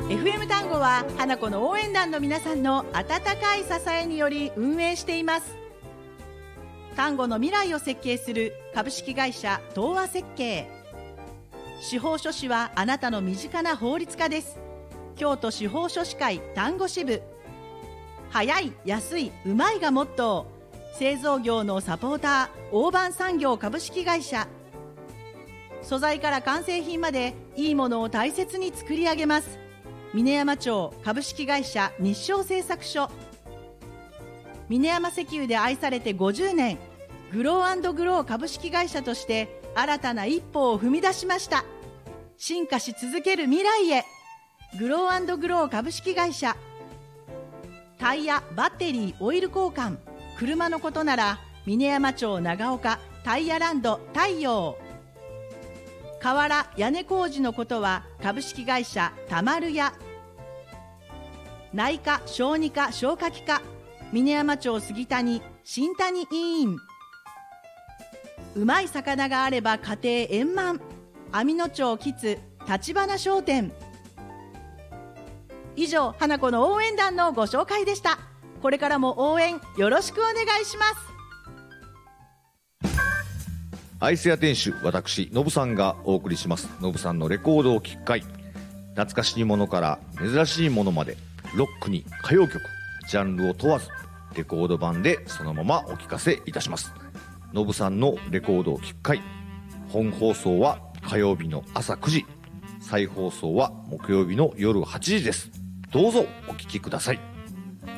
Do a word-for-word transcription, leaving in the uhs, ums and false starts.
エフエム 単語は花子の応援団の皆さんの温かい支えにより運営しています。単語の未来を設計する株式会社東和設計。司法書士はあなたの身近な法律家です。京都司法書士会単語支部。早い、安い、うまいがモットー。製造業のサポーター大判産業株式会社。素材から完成品までいいものを大切に作り上げます。峰山町株式会社日照製作所。峰山石油で愛されてごじゅうねん、グロー&グロー株式会社として新たな一歩を踏み出しました。進化し続ける未来へ、グロー&グロー株式会社。タイヤ、バッテリー、オイル交換、車のことなら峰山町長岡タイヤランド太陽。瓦、屋根工事のことは株式会社たまるや。内科、小児科、消化器科、峰山町杉谷新谷医院。うまい魚があれば家庭円満、網野町キツ立花商店。以上、花子の応援団のご紹介でした。これからも応援よろしくお願いします。 アイス屋店主私のぶさんがお送りしますのぶさんのレコードを聴く会。懐かしいものから珍しいものまで、ロックに歌謡曲、ジャンルを問わずレコード版でそのままお聴かせいたします。のぶさんのレコードを聴く会、本放送は火曜日の朝くじ、再放送は木曜日の夜はちじです。どうぞお聴きください。